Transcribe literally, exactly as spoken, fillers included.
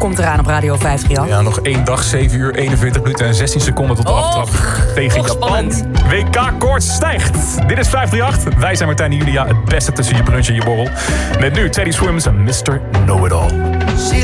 komt eraan op Radio vijfendertig. Ja, nog één dag, zeven uur, eenenveertig minuten en zestien seconden tot de Och, aftrap tegen och, Japan. spannend. W K-koorts stijgt. Dit is vijfendertig. Wij zijn Martijn en Julia, het beste tussen je brunch en je borrel. Met nu Teddy Swims en mister Know-It-All.